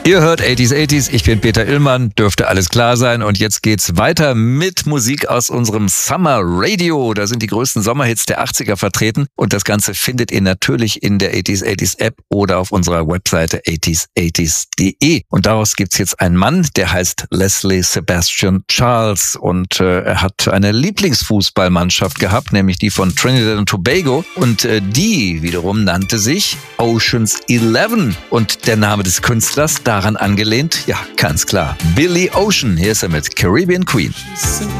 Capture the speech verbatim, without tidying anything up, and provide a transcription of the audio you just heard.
Ihr hört achtziger achtziger, ich bin Peter Illmann, dürfte alles klar sein. Und jetzt geht's weiter mit Musik aus unserem Summer Radio. Da sind die größten Sommerhits der achtziger vertreten. Und das Ganze findet ihr natürlich in der achtziger achtziger App oder auf unserer Webseite achtziger achtziger punkt de. Und daraus gibt's jetzt einen Mann, der heißt Leslie Sebastian Charles. Und äh, er hat eine Lieblingsfußballmannschaft gehabt, nämlich die von Trinidad und Tobago. Und äh, die wiederum nannte sich Ocean's Eleven. Und der Name des Künstlers, daran angelehnt, ja, ganz klar, Billy Ocean. Hier ist er mit Caribbean Queen.